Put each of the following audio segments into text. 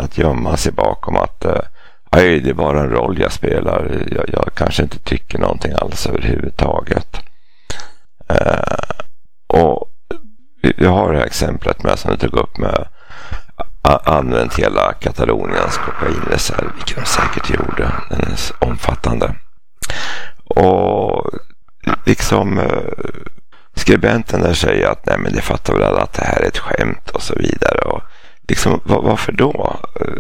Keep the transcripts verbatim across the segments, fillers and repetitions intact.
att gömma sig bakom att eh, aj, det är bara en roll jag spelar. Jag, jag kanske inte tycker någonting alls överhuvudtaget. Eh, och vi har det här exemplet med som du tog upp med använt hela Kataloniens kokainreserv, vilket de säkert gjorde. Den är omfattande. Och liksom skribenten där säger att nej, men det fattar väl alla att det här är ett skämt och så vidare. Och liksom, var, varför då?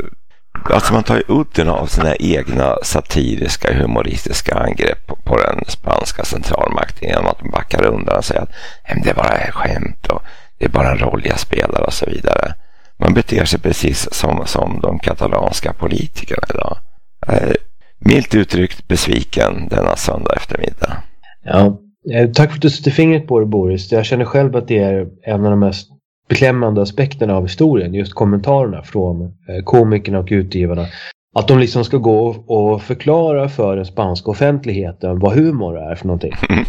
Alltså man tar ju udden av sina egna satiriska, humoristiska angrepp på, på den spanska centralmakten genom att de backar undan och säger att nej, det är bara ett skämt och det är bara en roll jag spelar och så vidare. Man beter sig precis som, som de katalanska politikerna idag. Eh, milt uttryckt besviken denna söndag eftermiddag. Ja, tack för att du sätter fingret på det, Boris. Jag känner själv att det är en av de mest beklämmande aspekterna av historien, just kommentarerna från komikerna och utgivarna. Att de liksom ska gå och förklara för den spanska offentligheten vad humor är för någonting. Mm.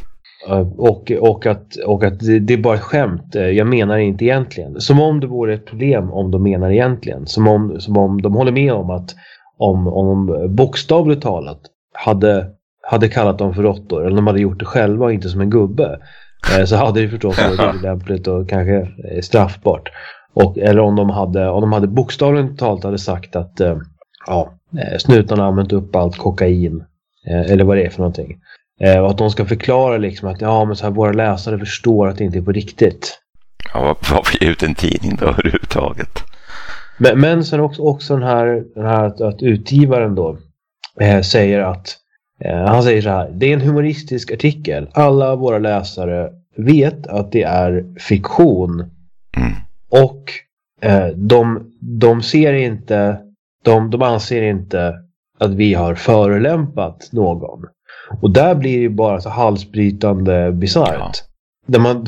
Och, och att, och att det, det är bara ett skämt. Jag menar inte egentligen. Som om det vore ett problem om de menar egentligen. Som om, som om de håller med om att om, om de bokstavligt talat hade, hade kallat dem för råttor, eller de hade gjort det själva och inte som en gubbe, så hade det förstås varit lämpligt och kanske straffbart. Och, eller om de hade, om de hade bokstavligt talat hade sagt att ja, snutarna har använt upp allt kokain, eller vad det är för någonting. Och att de ska förklara liksom att ja, men så här, våra läsare förstår att det inte är på riktigt. Ja, varför ge ut en tidning då överhuvudtaget? Men, men sen också, också den här, den här att, att utgivaren då eh, säger att eh, han säger så här: det är en humoristisk artikel. Alla våra läsare vet att det är fiktion. Mm. Och eh, de, de ser inte de, de anser inte att vi har förolämpat någon. Och där blir det ju bara så halsbrytande bisarrt. Ja. Där man,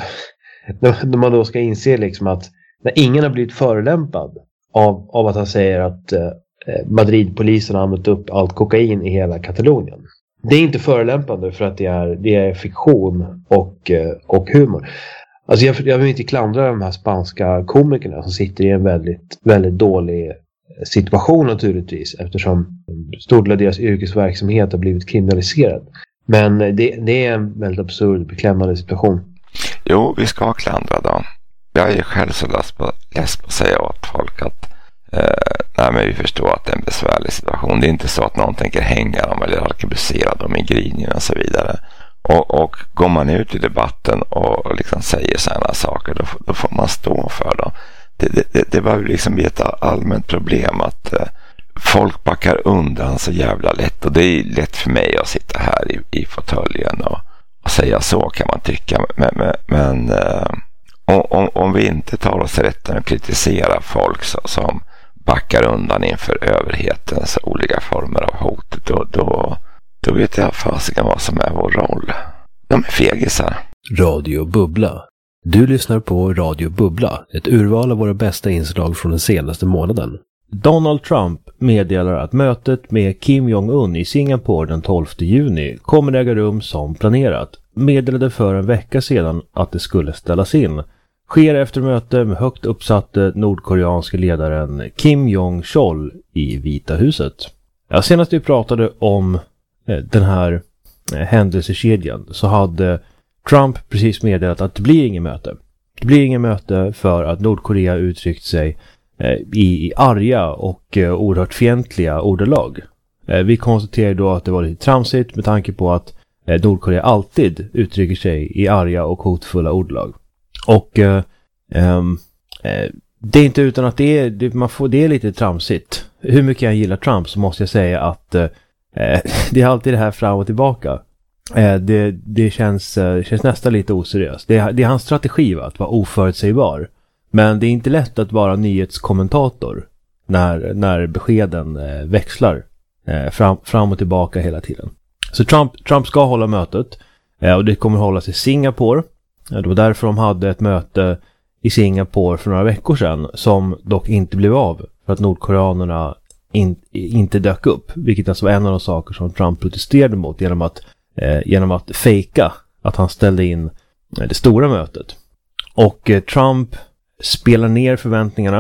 där man då ska inse liksom att när ingen har blivit förolämpad av, av att han säger att eh, Madridpolisen har använt upp allt kokain i hela Katalonien. Det är inte förolämpande för att det är, det är fiktion och, eh, och humor. Alltså jag, jag vill inte klandra de här spanska komikerna som sitter i en väldigt, väldigt dålig situation naturligtvis, eftersom stor del av deras yrkesverksamhet har blivit kriminaliserad. Men det, det är en väldigt absurd, beklämmande situation. Jo, vi ska klandra dem. Jag är själv så less på, less på att säga åt folk att eh, nej, men vi förstår att det är en besvärlig situation. Det är inte så att någon tänker hänga dem eller arkebusera dem i grinjen och så vidare. Och, och går man ut i debatten och liksom säger sådana saker, då, då får man stå för dem. Det, det, det var ju liksom ett allmänt problem att eh, folk backar undan så jävla lätt. Och det är lätt för mig att sitta här i, i fåtöljen och, och säga så, kan man tycka. Men, men, men eh, om, om vi inte tar oss rätten att kritisera folk så, som backar undan inför överhetens olika former av hot, då, då, då vet jag fasiken vad som är vår roll. De är fegisar. Radio Bubbla. Du lyssnar på Radio Bubbla, ett urval av våra bästa inslag från den senaste månaden. Donald Trump meddelar att mötet med Kim Jong-un i Singapore den tolfte juni kommer äga rum som planerat. Meddelade för en vecka sedan att det skulle ställas in. Sker efter möte med högt uppsatte nordkoreanske ledaren Kim Jong-chol i Vita huset. Ja, senast vi pratade om eh, den här eh, händelsekedjan så hade Trump precis meddelat att det blir ingen möte. Det blir ingen möte för att Nordkorea uttryckt sig eh, i, i arga och eh, oerhört fientliga ordalag. Eh, vi konstaterar då att det var lite tramsigt med tanke på att eh, Nordkorea alltid uttrycker sig i arga och hotfulla ordalag. Och eh, eh, det är inte utan att det är, det, man får, det är lite tramsigt. Hur mycket jag gillar Trump så måste jag säga att eh, det är alltid det här fram och tillbaka. Det, det känns, känns nästan lite oseriöst. Det är, det är hans strategi, va, att vara oförutsägbar. Men det är inte lätt att vara nyhetskommentator när, när beskeden växlar fram, fram och tillbaka hela tiden. Så Trump, Trump ska hålla mötet och det kommer hållas i Singapore. Det var därför de hade ett möte i Singapore för några veckor sedan som dock inte blev av för att nordkoreanerna in, inte dök upp. Vilket alltså var en av de saker som Trump protesterade mot genom att Eh, genom att fejka att han ställde in eh, det stora mötet. Och eh, Trump spelar ner förväntningarna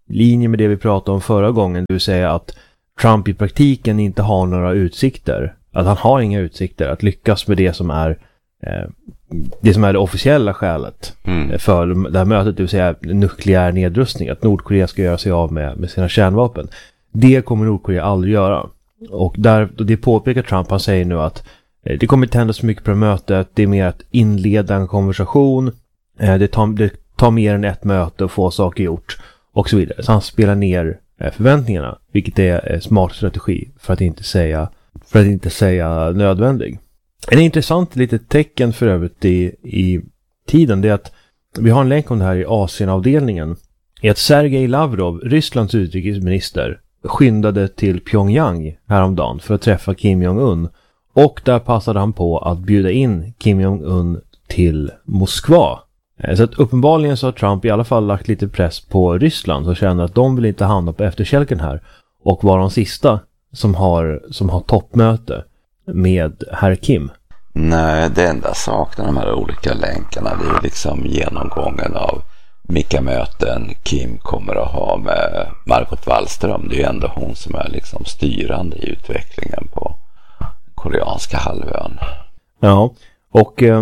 linje med det vi pratade om förra gången. Du säger att Trump i praktiken inte har några utsikter. Att han har inga utsikter att lyckas med det som är eh, det som är det officiella skälet mm. för det här mötet, det vill säga nukleär nedrustning. Att Nordkorea ska göra sig av med, med sina kärnvapen. Det kommer Nordkorea aldrig göra. Och där, det påpekar Trump, han säger nu att eh, det kommer inte hända så mycket på mötet. Det är mer att inleda en konversation. Eh, det, tar, det tar mer än ett möte och få saker gjort. Och så vidare. Så han spelar ner eh, förväntningarna. Vilket är en smart strategi för att inte säga, för att inte säga nödvändig. En intressant litet tecken för övrigt i, i tiden, det är att vi har en länk om det här i Asienavdelningen. Är att Sergej Lavrov, Rysslands utrikesminister, skyndade till Pyongyang häromdagen för att träffa Kim Jong-Un. Och där passade han på att bjuda in Kim Jong-Un till Moskva. Så att uppenbarligen så har Trump i alla fall lagt lite press på Ryssland och känner att de vill inte hamna på efterkälken här. Och vara de sista som har, som har toppmöte med herr Kim. Nej, det enda saknar de här olika länkarna, det är liksom genomgången av vilka möten Kim kommer att ha med Margot Wallström. Det är ju ändå hon som är liksom styrande i utvecklingen på koreanska halvön. Ja, och äh,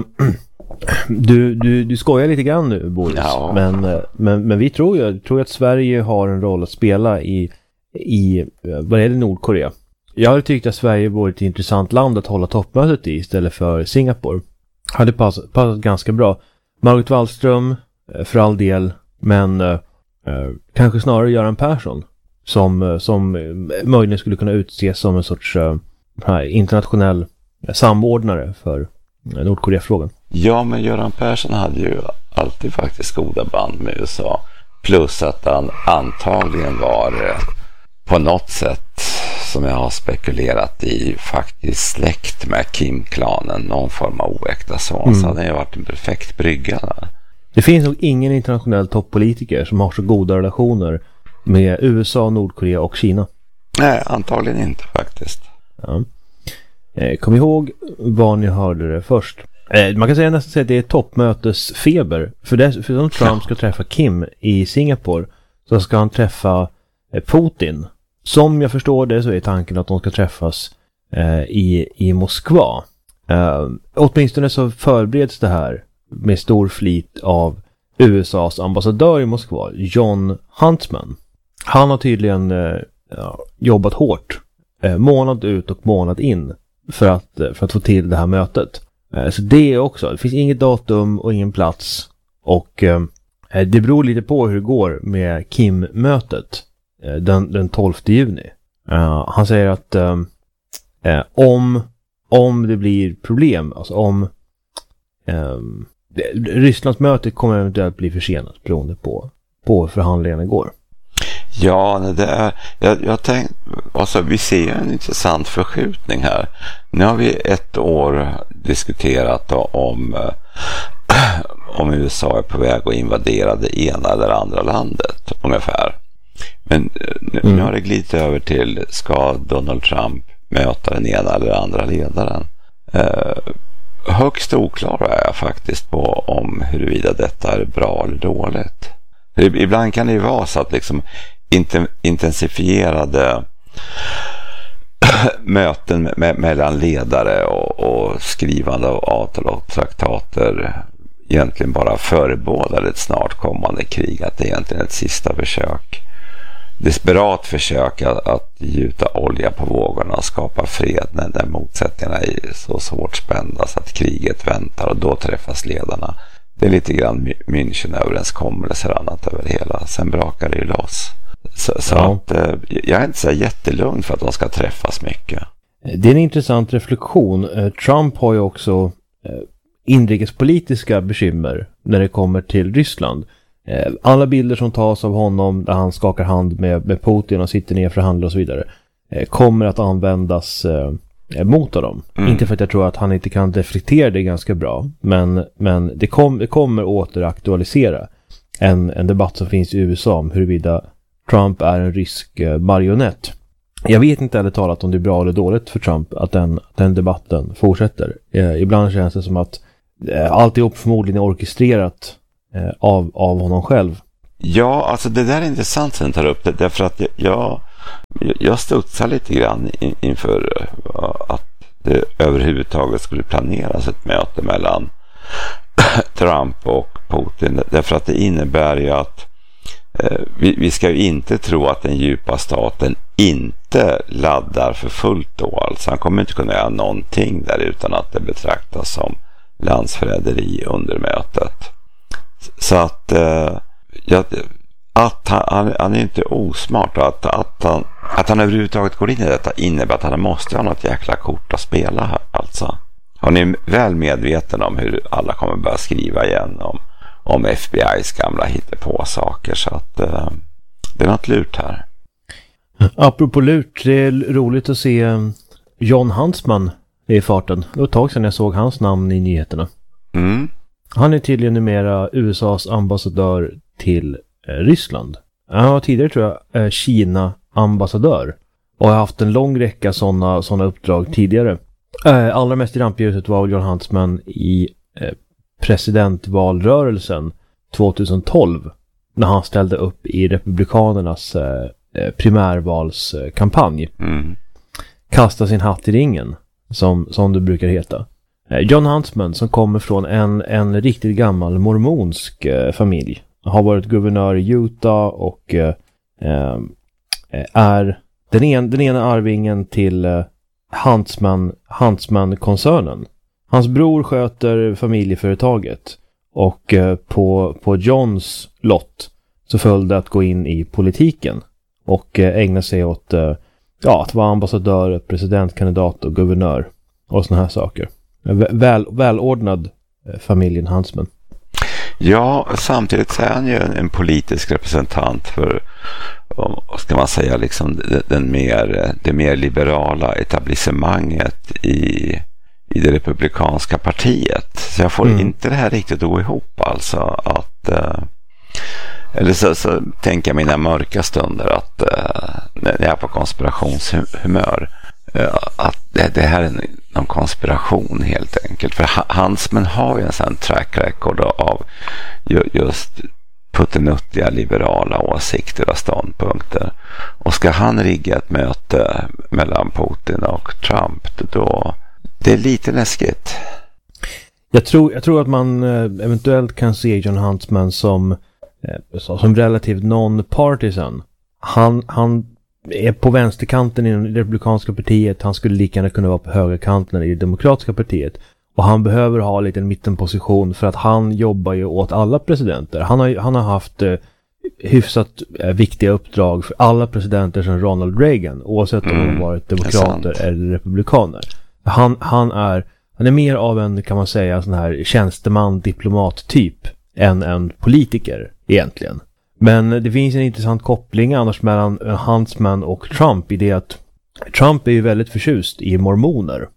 du, du, du skojar lite grann nu, Boris. Ja. Men, men, men vi tror ju tror att Sverige har en roll att spela i, i vad är det, Nordkorea. Jag hade tyckt att Sverige var ett intressant land att hålla toppmötet i istället för Singapore. Hade passat, passat ganska bra. Margot Wallström, för all del, men eh, kanske snarare Göran Persson som, som möjligen skulle kunna utses som en sorts eh, internationell samordnare för Nordkorea-frågan. Ja, men Göran Persson hade ju alltid faktiskt goda band med U S A. Plus att han antagligen var eh, på något sätt, som jag har spekulerat i, faktiskt släkt med Kim-klanen, någon form av oäkta son. Mm. Så hade det varit en perfekt brygga där. Det finns nog ingen internationell toppolitiker som har så goda relationer med U S A, Nordkorea och Kina. Nej, antagligen inte faktiskt. Ja. Eh, kom ihåg vad ni hörde det först. Eh, man kan säga nästan att det är toppmötesfeber. För, det, för om Trump ska träffa Kim i Singapore så ska han träffa eh, Putin. Som jag förstår det så är tanken att de ska träffas eh, i, i Moskva. Eh, åtminstone så förbereds det här med stor flit av U S A:s ambassadör i Moskva, John Huntsman. Han har tydligen eh, ja, jobbat hårt, eh, månad ut och månad in för att, eh, för att få till det här mötet. Eh, så det är också, det finns inget datum och ingen plats. Och eh, det beror lite på hur det går med Kim-mötet eh, den, den tolfte juni. Eh, han säger att eh, eh, om, om det blir problem, alltså om eh, Rysslands möte kommer eventuellt bli försenat beroende på, på hur förhandlingarna går. Ja, det är, jag, jag tänkte, alltså vi ser en intressant förskjutning här. Nu har vi ett år diskuterat då, om, om U S A är på väg att invadera det ena eller andra landet ungefär. Men nu, mm. nu har det glidit över till, ska Donald Trump möta den ena eller andra ledaren? Eh, högst oklar är jag faktiskt på om huruvida detta är bra eller dåligt. Ibland kan det ju vara så att liksom intensifierade möten med, med, mellan ledare och, och skrivande av avtal och traktater egentligen bara förebådar ett snart kommande krig, att det är egentligen ett sista försök, desperat försök att, att gjuta olja på vågorna och skapa fred när, när motsättningarna är så svårt spända så att kriget väntar, och då träffas ledarna. Det är lite grann Münchenöverenskommelser och annat över det hela. Sen brakar det ju loss. Så, så ja. att, jag är inte så jättelugn för att de ska träffas mycket. Det är en intressant reflektion. Trump har ju också inrikespolitiska bekymmer när det kommer till Ryssland. Alla bilder som tas av honom där han skakar hand med, med Putin och sitter ner och förhandlar och så vidare kommer att användas mot dem. Mm. Inte för att jag tror att han inte kan reflektera det ganska bra, men, men det, kom, det kommer åter aktualisera en, en debatt som finns i U S A om huruvida Trump är en rysk marionett. Jag vet inte eller talat om det är bra eller dåligt för Trump att den, den debatten fortsätter. Eh, ibland känns det som att eh, alltihop förmodligen är orkestrerat eh, av, av honom själv. Ja, alltså det där är intressant sen tar upp det, därför att jag, jag studsar lite grann in, inför att det överhuvudtaget skulle planeras ett möte mellan Trump och Putin, därför att det innebär ju att eh, vi, vi ska ju inte tro att den djupa staten inte laddar för fullt då, alltså han kommer inte kunna göra någonting där utan att det betraktas som landsförräderi under mötet. Så att eh, ja, att han, han är inte osmart, att, att, han, att han överhuvudtaget går in i detta innebär att han måste ha något jäkla kort att spela här, alltså. Han är väl medveten om hur alla kommer börja skriva igen om, om F B I:s gamla hittepå-saker, så att eh, det är något lurt här. Apropå lurt, det är roligt att se Jon Huntsman i farten. Det var ett tag sedan jag såg hans namn i nyheterna. Mm. Han är tydligen numera U S A:s ambassadör till eh, Ryssland. Han var tidigare, tror jag, eh, Kina-ambassadör. Och har haft en lång räcka sådana såna uppdrag tidigare. Eh, allra mest i rampljuset var Jon Huntsman i eh, presidentvalrörelsen tjugohundratolv. När han ställde upp i republikanernas eh, primärvalskampanj. Mm. Kasta sin hatt i ringen, som, som det brukar heta. Jon Huntsman, som kommer från en, en riktigt gammal mormonsk eh, familj, har varit guvernör i Utah och eh, eh, är den, en, den ena arvingen till eh, Huntsman, Huntsman-koncernen. Hans bror sköter familjeföretaget och eh, på, på Johns lott så följde att gå in i politiken och eh, ägna sig åt eh, ja, att vara ambassadör, presidentkandidat och guvernör och såna här saker. Väl, välordnad familjen Huntsman. Ja, samtidigt så är han ju en, en politisk representant för, vad ska man säga, liksom den, den mer, det mer liberala etablissemanget i, i det republikanska partiet. Så jag får mm. inte det här riktigt att gå ihop, alltså att eh, eller så, så tänker jag mina mörka stunder att eh, när jag är på konspirationshumör, att det, det här är någon konspiration helt enkelt. För Huntsman har ju en sån track record av just puttenuttiga liberala åsikter och ståndpunkter. Och ska han rigga ett möte mellan Putin och Trump, då det är lite läskigt. Jag tror, jag tror att man eventuellt kan se Jon Huntsman som, som relativt non-partisan. Han, han är på vänsterkanten i det republikanska partiet. Han skulle lika gärna kunna vara på högerkanten i det demokratiska partiet. Och han behöver ha lite en mittenposition för att han jobbar ju åt alla presidenter. Han har, han har haft eh, hyfsat eh, viktiga uppdrag för alla presidenter sedan Ronald Reagan, oavsett om mm, de har varit demokrater eller republikaner. Han, han, är, han är mer av en, kan man säga, sån här tjänsteman, diplomat typ än en politiker egentligen. Men det finns en intressant koppling annars mellan Huntsman och Trump i det att Trump är ju väldigt förtjust i mormoner.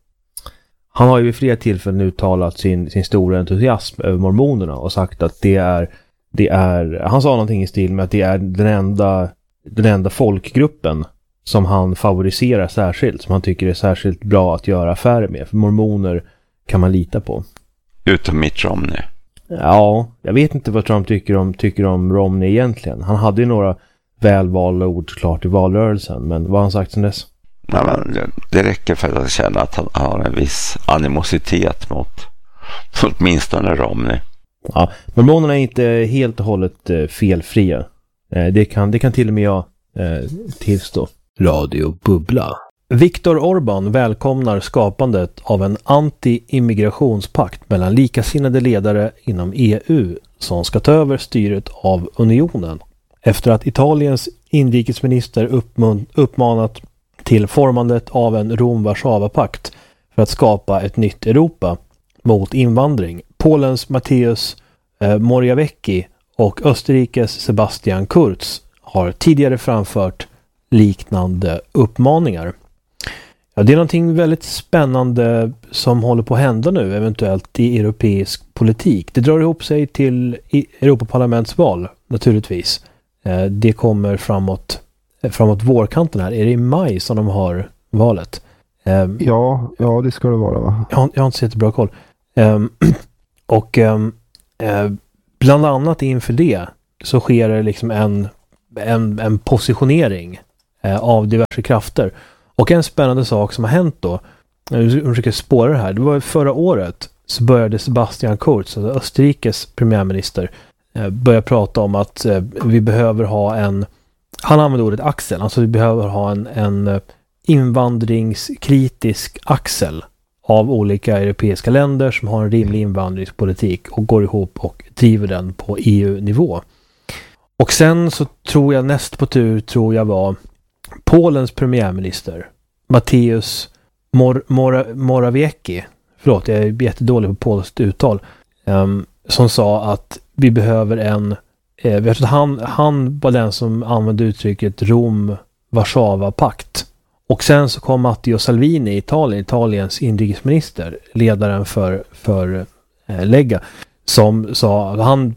Han har ju vid flera tillfällen uttalat sin, sin stora entusiasm över mormonerna och sagt att det är, det är, han sa någonting i stil med att det är den enda, den enda folkgruppen som han favoriserar särskilt, som han tycker är särskilt bra att göra affärer med. För mormoner kan man lita på. Utom Mitt Romney. Ja, jag vet inte vad Trump tycker om, tycker om Romney egentligen. Han hade ju några välvalda ord klart i valrörelsen, men vad har han sagt sen dess? Ja, men det räcker för att känna att han har en viss animositet mot åtminstone Romney. Ja, men mormonerna är inte helt och hållet eh, felfria. Eh, det, kan, det kan till och med jag eh, tillstå. Radio Bubbla. Viktor Orbán välkomnar skapandet av en anti-immigrationspakt mellan likasinnade ledare inom E U som ska ta över styret av unionen. Efter att Italiens inrikesminister uppmun- uppmanat till formandet av en Rom-Warszawa-pakt för att skapa ett nytt Europa mot invandring. Polens Mateusz eh, Morawiecki och Österrikes Sebastian Kurz har tidigare framfört liknande uppmaningar. Ja, det är någonting väldigt spännande som håller på att hända nu eventuellt i europeisk politik. Det drar ihop sig till Europaparlamentsval naturligtvis. Eh, det kommer framåt framåt vårkanten här. Är det i maj som de har valet? Um, ja, ja, det ska det vara, va? Jag har, jag har inte sett bra koll. Um, och um, uh, bland annat inför det så sker det liksom en, en, en positionering eh, av diverse krafter. Och en spännande sak som har hänt då, jag försöker spåra det här, det var förra året så började Sebastian Kurz, alltså Österrikes premiärminister, eh, börja prata om att eh, vi behöver ha en, han använde ordet axel, alltså vi behöver ha en, en invandringskritisk axel av olika europeiska länder som har en rimlig invandringspolitik och går ihop och driver den på E U-nivå. Och sen så tror jag näst på tur tror jag var Polens premiärminister Mateusz Mor- Mor- Morawiecki, förlåt jag är jättedålig på polskt uttal, um, som sa att vi behöver en eh, jag tror att han, han var den som använde uttrycket Rom-Warszawa-pakt. Och sen så kom Matteo Salvini i Italien, Italiens inrikesminister, ledaren för, för eh, Lega, som sa, han,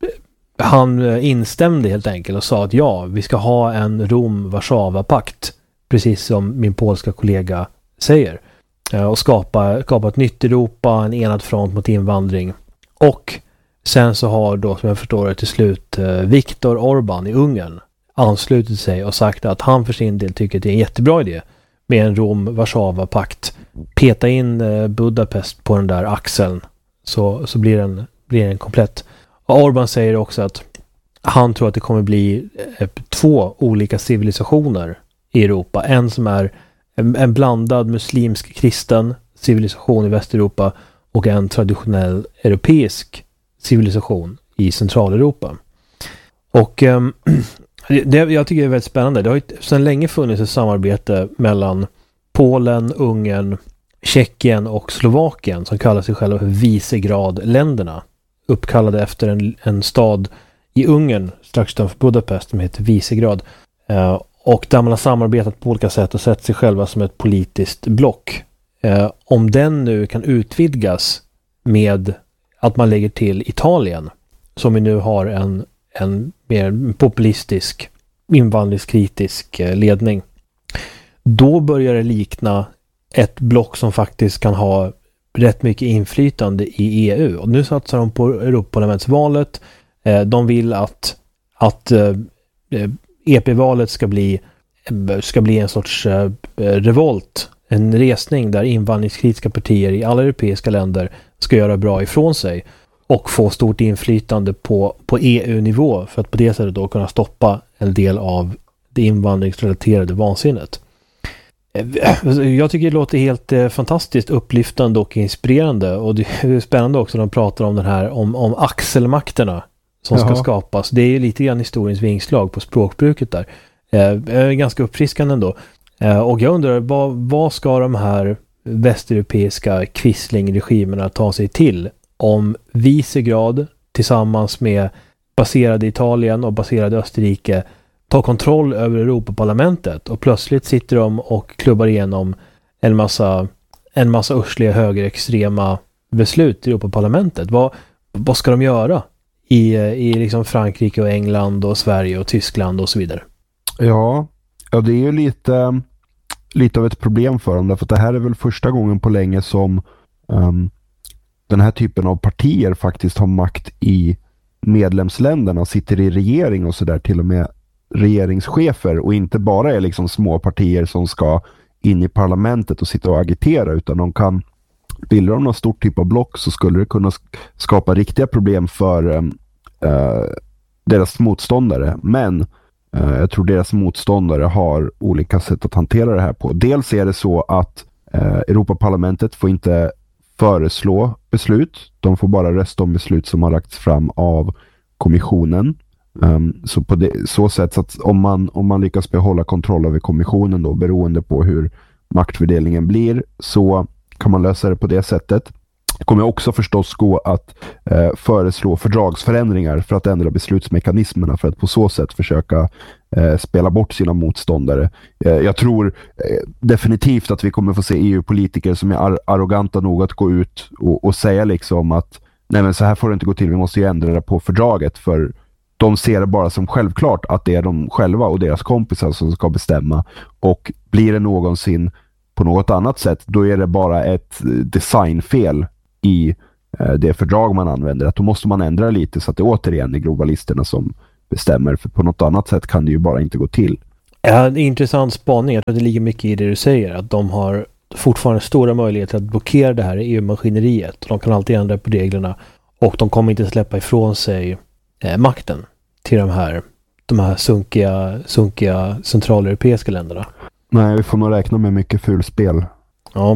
han instämde helt enkelt och sa att ja, vi ska ha en Rom-Warszawa-pakt, precis som min polska kollega säger. Eh, och skapa, skapa ett nytt Europa, en enad front mot invandring. Och sen så har då, som jag förstår det till slut, eh, Viktor Orbán i Ungern anslutit sig och sagt att han för sin del tycker att det är en jättebra idé med en Rom-Warszawa-pakt. Peta in eh, Budapest på den där axeln så, så blir den, blir den komplett. Och Orbán säger också att han tror att det kommer bli eh, två olika civilisationer i Europa. En som är en, en blandad muslimsk-kristen civilisation i Västeuropa och en traditionell europeisk civilisation i Centraleuropa. Och eh, det, jag tycker det är väldigt spännande. Det har ju sedan länge funnits ett samarbete mellan Polen, Ungern, Tjeckien och Slovakien som kallar sig själva för Visegrad-länderna. Uppkallade efter en, en stad i Ungern strax utanför Budapest som heter Visegrad. Eh, och där man har samarbetat på olika sätt och sett sig själva som ett politiskt block. Eh, om den nu kan utvidgas med att man lägger till Italien, som vi nu har en, en mer populistisk, invandringskritisk ledning, då börjar det likna ett block som faktiskt kan ha rätt mycket inflytande i E U. Och nu satsar de på Europaparlamentsvalet. Eh, de vill att, att eh, E P-valet ska bli, ska bli en sorts eh, revolt, en resning där invandringskritiska partier i alla europeiska länder ska göra bra ifrån sig och få stort inflytande på, på E U-nivå för att på det sättet då kunna stoppa en del av det invandringsrelaterade vansinnet. Jag tycker det låter helt eh, fantastiskt upplyftande och inspirerande, och det är spännande också när de pratar om den här om, om axelmakterna som Jaha. ska skapas. Det är ju lite grann historiens vingslag på språkbruket där. Eh, ganska uppfriskande ändå. Eh, och jag undrar, vad, vad ska de här västeuropeiska quisling-regimerna ta sig till om Visegrad tillsammans med baserade Italien och baserade Österrike tar kontroll över Europaparlamentet och plötsligt sitter de och klubbar igenom en massa, en massa ursliga högerextrema beslut i Europaparlamentet. Vad, vad ska de göra i, i liksom Frankrike och England och Sverige och Tyskland och så vidare? Ja, ja det är ju lite, lite av ett problem för dem, därför att det här är väl första gången på länge som um, den här typen av partier faktiskt har makt i medlemsländerna, sitter i regering och sådär, till och med regeringschefer, och inte bara är liksom små partier som ska in i parlamentet och sitta och agitera, utan de kan bilda någon stor typ av block, så skulle det kunna skapa riktiga problem för uh, deras motståndare. Men uh, jag tror deras motståndare har olika sätt att hantera det här på. Dels är det så att uh, Europaparlamentet får inte föreslå beslut, de får bara rösta om beslut som har lagts fram av kommissionen. Um, så på det, så sätt så att om man, om man lyckas behålla kontroll över kommissionen då, beroende på hur maktfördelningen blir, så kan man lösa det på det sättet. Det kommer också förstås gå att eh, föreslå fördragsförändringar för att ändra beslutsmekanismerna, för att på så sätt försöka eh, spela bort sina motståndare. Eh, jag tror eh, definitivt att vi kommer få se E U-politiker som är ar- arroganta nog att gå ut och, och säga liksom att nej, men så här får det inte gå till, vi måste ju ändra på fördraget, för de ser det bara som självklart att det är de själva och deras kompisar som ska bestämma. Och blir det någonsin på något annat sätt, då är det bara ett designfel i eh, det fördrag man använder. Att då måste man ändra lite så att det återigen är globalisterna som, bestämmer. För på något annat sätt kan det ju bara inte gå till. Ja, en intressant spaning. Jag tror att det ligger mycket i det du säger. Att de har fortfarande stora möjligheter att blockera det här E U-maskineriet. De kan alltid ändra på reglerna. Och de kommer inte släppa ifrån sig eh, makten till de här, de här sunkiga, sunkiga centraleuropeiska länderna. Nej, vi får nog räkna med mycket fulspel. Ja.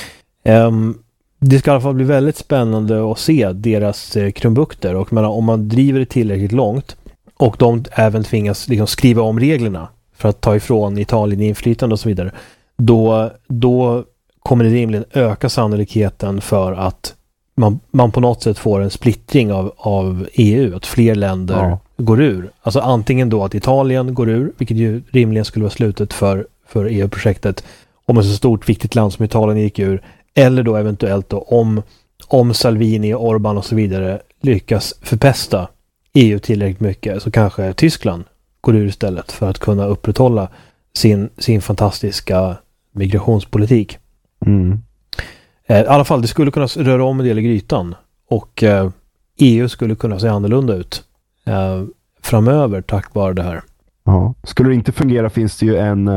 Um, det ska i alla fall bli väldigt spännande att se deras eh, krumbukter. Och menar, om man driver det tillräckligt långt och de även tvingas liksom, skriva om reglerna för att ta ifrån Italien inflytande och så vidare, då, då kommer det rimligen öka sannolikheten för att man, man på något sätt får en splittring av, av E U, att fler länder ja. går ur. Alltså antingen då att Italien går ur, vilket ju rimligen skulle vara slutet för, för E U-projektet, om ett så stort viktigt land som Italien gick ur, eller då eventuellt då om, om Salvini, Orban och så vidare lyckas förpesta E U tillräckligt mycket, så kanske Tyskland går ur istället för att kunna upprätthålla sin, sin fantastiska migrationspolitik. Mm. Eh, I alla fall, det skulle kunna röra om en del i grytan och eh, E U skulle kunna se annorlunda ut eh, framöver tack vare det här. Ja. Skulle det inte fungera finns det ju en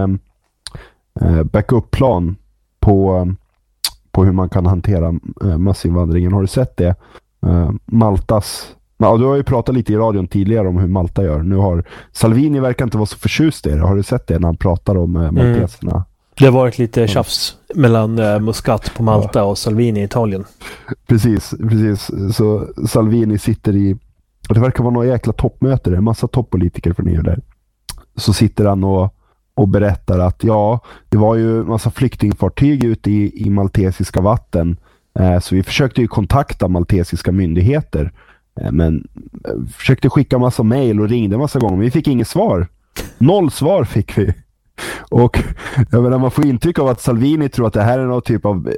eh, backup-plan på, på hur man kan hantera eh, massinvandringen. Har du sett det? Eh, Maltas... Ja, du har ju pratat lite i radion tidigare om hur Malta gör. Nu har Salvini verkar inte vara så förtjust i det. Har du sett det när han pratar om eh, malteserna? Mm. Det har varit lite tjafs ja. mellan eh, Muscat på Malta ja. och Salvini i Italien. Precis, precis. Så Salvini sitter i... Och det verkar vara några jäkla toppmöte. Det är en massa toppolitiker från E U där. Så sitter han och, och berättar att ja, det var ju en massa flyktingfartyg ute i, i maltesiska vatten. Eh, så vi försökte ju kontakta maltesiska myndigheter. Men försökte skicka massa mejl och ringde massa gånger. Men vi fick inget svar. Noll svar fick vi. Och jag menar, man får intryck av att Salvini tror att det här är någon typ av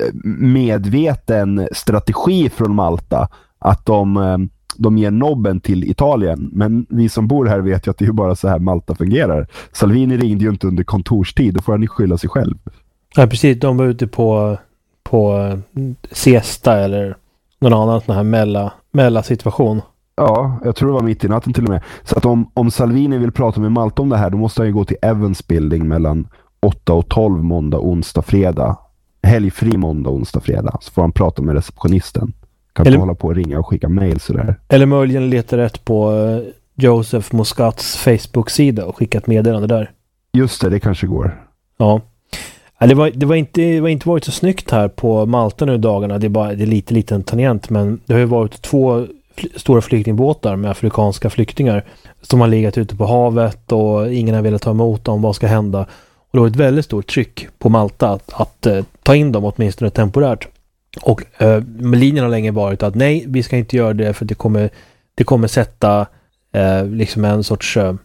medveten strategi från Malta. Att de, de ger nobben till Italien. Men vi som bor här vet ju att det är bara så här Malta fungerar. Salvini ringde ju inte under kontorstid. Då får han ju skylla sig själv. Ja, precis. De var ute på, på siesta eller någon annan sån här mella, mella situation. Ja, jag tror det var mitt i natten till och med. Så att om, om Salvini vill prata med Malta om det här, då måste han ju gå till Evans Building mellan åtta och tolv måndag, onsdag, fredag. Helgfri måndag, onsdag, fredag. Så får han prata med receptionisten. Kan inte hålla på och ringa och skicka mejl sådär. Eller möjligen leta rätt på Joseph Muscats Facebook-sida och skicka ett meddelande där. Just det, det kanske går. Ja. Det var, det var inte det var inte varit så snyggt här på Malta nu dagarna. Det är bara det är lite liten tangent, men det har ju varit två fl- stora flyktingbåtar med afrikanska flyktingar som har legat ute på havet och ingen har velat ta emot dem. Vad ska hända? Och det har varit ett väldigt stort tryck på Malta att, att uh, ta in dem åtminstone temporärt. Och uh, linjen har länge varit att nej, vi ska inte göra det för det kommer det kommer sätta uh, liksom en sorts uh,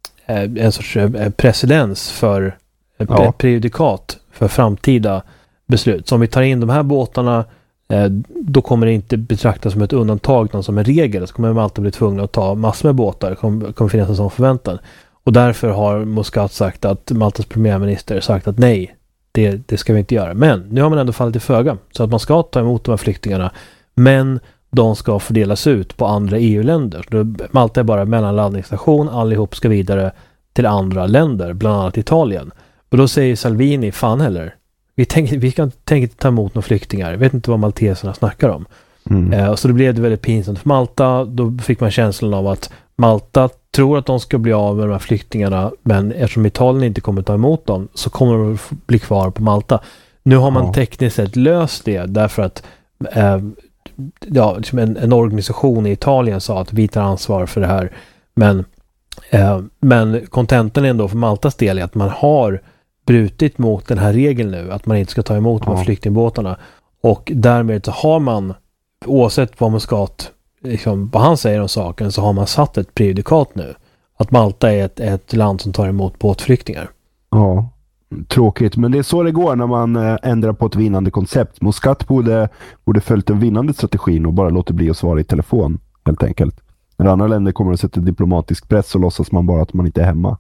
en sorts uh, precedens för ja. prejudikat för framtida beslut. Så om vi tar in de här båtarna eh, då kommer det inte betraktas som ett undantag utan som en regel. Så kommer man alltid bli tvungna att ta massor med båtar. Det kommer, kommer finnas en sån förväntan. Och därför har Muscat sagt att Maltas premiärminister sagt att nej, det, det ska vi inte göra. Men nu har man ändå fallit i föga. Så att man ska ta emot de här flyktingarna. Men de ska fördelas ut på andra E U-länder. Så Malta är bara mellanlandningsstation. Allihop ska vidare till andra länder. Bland annat Italien. Och då säger Salvini, fan heller. Vi, tänker, vi kan tänka ta emot några flyktingar. Jag vet inte vad malteserna snackar om. Mm. Eh, så det blev det väldigt pinsamt för Malta. Då fick man känslan av att Malta tror att de ska bli av med de här flyktingarna. Men eftersom Italien inte kommer ta emot dem så kommer de bli kvar på Malta. Nu har man ja. tekniskt sett löst det. Därför att eh, ja, liksom en, en organisation i Italien sa att vi tar ansvar för det här. Men, eh, men kontentan ändå för Maltas del är att man har brutit mot den här regeln nu, att man inte ska ta emot ja. de här flyktingbåtarna. Och därmed så har man, oavsett vad man ska, liksom, vad han säger om saken, så har man satt ett prejudikat nu. Att Malta är ett, ett land som tar emot båtflyktingar. Ja, tråkigt. Men det är så det går när man äh, ändrar på ett vinnande koncept. Muscat borde, borde följt den vinnande strategin och bara låter bli att svara i telefon, helt enkelt. När andra länder kommer att sätta diplomatisk press så låtsas man bara att man inte är hemma.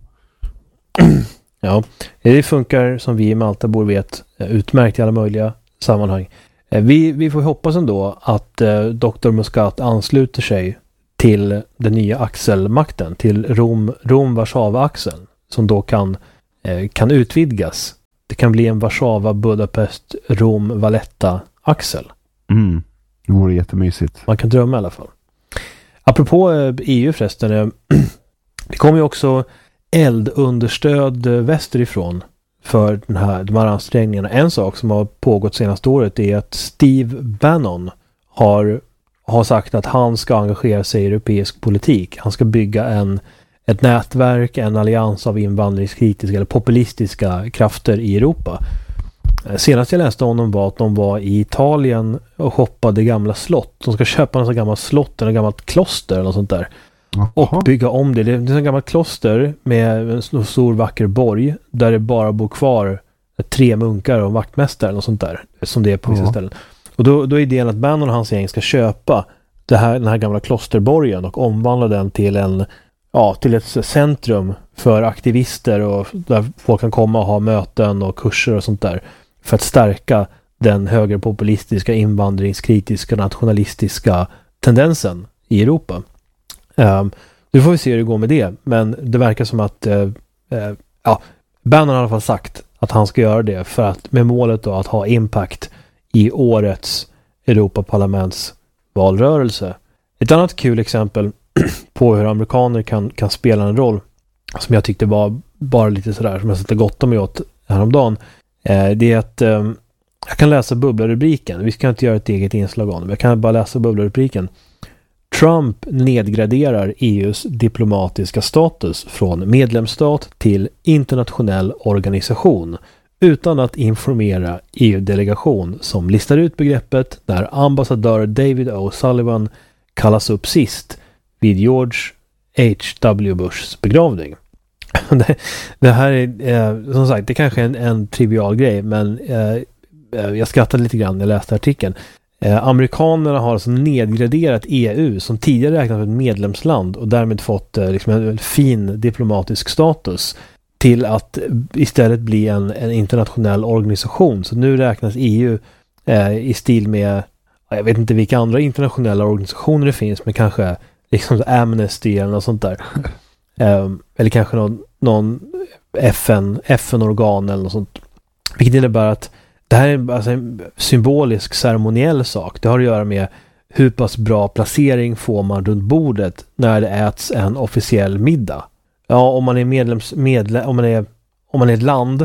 Ja, det funkar som vi i Malta bor vet utmärkt i alla möjliga sammanhang. Vi, vi får hoppas ändå att eh, doktor Muscat ansluter sig till den nya axelmakten, till Rom, Rom-Warszawa-axeln, som då kan, eh, kan utvidgas. Det kan bli en Warszawa-Budapest-Rom-Valletta-axel. Mm. Det vore jättemysigt. Man kan drömma i alla fall. Apropå eh, E U förresten, eh, det kommer ju också eldunderstöd eh, västerifrån för den här, de här ansträngningarna. En sak som har pågått senaste året är att Steve Bannon har, har sagt att han ska engagera sig i europeisk politik. Han ska bygga en, ett nätverk, en allians av invandringskritiska eller populistiska krafter i Europa. Senast jag läste om honom var att de var i Italien och shoppade gamla slott. De ska köpa en sån gammal slott eller ett gammalt kloster eller något sånt där. Aha. Och bygga om det. Det är ett gammalt kloster med en stor vacker borg där det bara bor kvar tre munkar och en vaktmästare eller något sånt där. Som det är på vissa Ja. ställen. Och då, då är idén att Bannon och hans gäng ska köpa det här, den här gamla klosterborgen och omvandla den till en ja, till ett centrum för aktivister och där folk kan komma och ha möten och kurser och sånt där för att stärka den högerpopulistiska, invandringskritiska, nationalistiska tendensen i Europa. Um, nu får vi se hur det går med det, men det verkar som att uh, uh, ja, Bannon har i alla fall sagt att han ska göra det för att med målet då att ha impact i årets Europaparlaments valrörelse. Ett annat kul exempel på hur amerikaner kan, kan spela en roll som jag tyckte var bara lite sådär som jag satte gott mig åt häromdagen. Eh, det är att eh, jag kan läsa bubblarubriken. Vi ska inte göra ett eget inslag om det, men jag kan bara läsa bubblarubriken. Trump nedgraderar E U:s diplomatiska status från medlemsstat till internationell organisation utan att informera E U-delegation som listar ut begreppet när ambassadör David O'Sullivan kallas upp sist vid George H W Bushs begravning. det, det här är eh, som sagt, det kanske är en, en trivial grej, men eh, jag skrattade lite grann när jag läste artikeln. Eh, amerikanerna har alltså nedgraderat E U som tidigare räknat som ett medlemsland och därmed fått eh, liksom en fin diplomatisk status till att istället bli en, en internationell organisation. Så nu räknas E U eh, i stil med, jag vet inte vilka andra internationella organisationer det finns, men kanske liksom Amnesty eller något sånt där. Um, eller kanske någon, någon F N, F N-organ eller något sånt. Vilket innebär att det här är alltså en symbolisk, ceremoniell sak. Det har att göra med hur pass bra placering får man runt bordet när det äts en officiell middag. Ja, om man är medlems, medle, om man är om man är ett land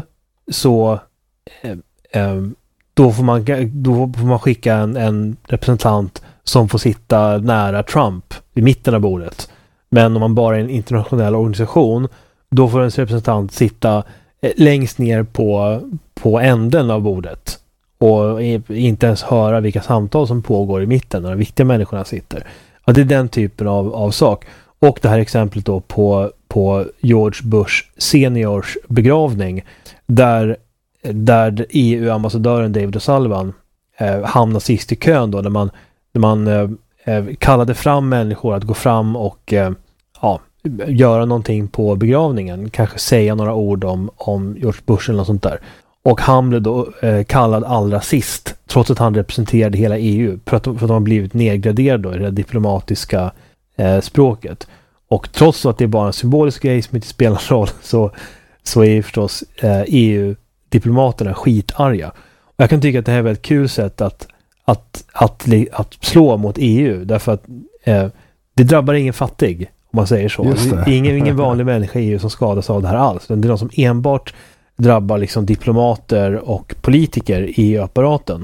så eh, eh, då får man då får man skicka en, en representant som får sitta nära Trump i mitten av bordet. Men om man bara är en internationell organisation, då får en representant sitta eh, längst ner på på änden av bordet och inte ens höra vilka samtal som pågår i mitten när de viktiga människorna sitter. Ja, det är den typen av, av sak. Och det här exemplet då på, på George Bush seniors begravning där, där E U-ambassadören David O'Sullivan eh, hamnar sist i kön då när man, när man eh, kallade fram människor att gå fram och eh, ja, göra någonting på begravningen. Kanske säga några ord om, om George Bush eller något sånt där. Och han blev då eh, kallad allra sist trots att han representerade hela E U för att, för att de har blivit nedgraderade då i det diplomatiska eh, språket. Och trots att det är bara en symbolisk grej som inte spelar roll så, så är förstås eh, E U-diplomaterna skitarga. Och jag kan tycka att det här är ett väldigt kul sätt att, att, att, att slå mot E U därför att eh, det drabbar ingen fattig om man säger så. Det. Det är ingen, ingen vanlig människa i E U som skadas av det här alls. Det är någon som enbart drabbar liksom diplomater och politiker i E U-apparaten.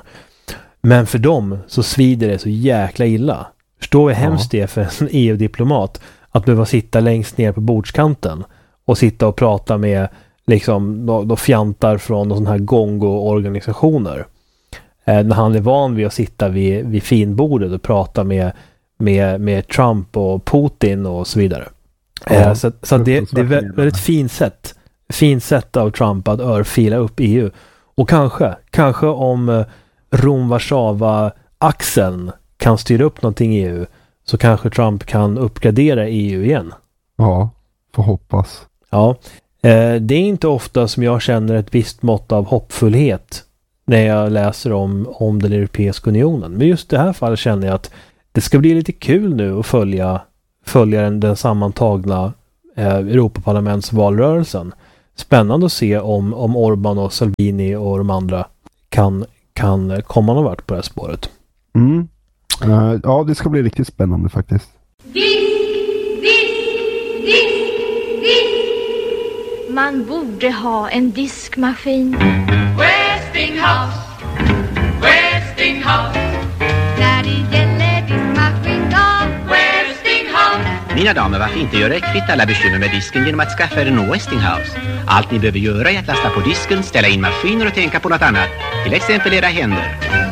Men för dem så svider det så jäkla illa. Förstår hur hemskt det är för en E U-diplomat att behöva sitta längst ner på bordskanten och sitta och prata med liksom då, då fjantar från sådana här gongo-organisationer. Eh, när han är van vid att sitta vid, vid finbordet och prata med, med, med Trump och Putin och så vidare. Ja, eh, så så det, det är väldigt, väldigt fint sätt. Fint sätt av Trump att örfila upp E U. Och kanske, kanske om eh, Rom-Warszawa-axeln kan styra upp någonting i E U så kanske Trump kan uppgradera E U igen. Ja, får hoppas. Ja, eh, det är inte ofta som jag känner ett visst mått av hoppfullhet när jag läser om, om den Europeiska unionen. Men just det här fallet känner jag att det ska bli lite kul nu att följa följa den, den sammantagna eh, Europaparlamentsvalrörelsen. Spännande att se om, om Orban och Salvini och de andra kan, kan komma någon vart på det här spåret. Mm. Uh, ja, det ska bli riktigt spännande faktiskt. Man borde ha en diskmaskin. Westinghouse, Westinghouse. När det gäller diskmaskin då Westinghouse. Mina damer, varför inte göra ett kvitt alla bekymmer med disken genom att skaffa er en Westinghouse? Allt ni behöver göra är att lasta på disken, ställa in maskiner och tänka på något annat. Till exempel era händer.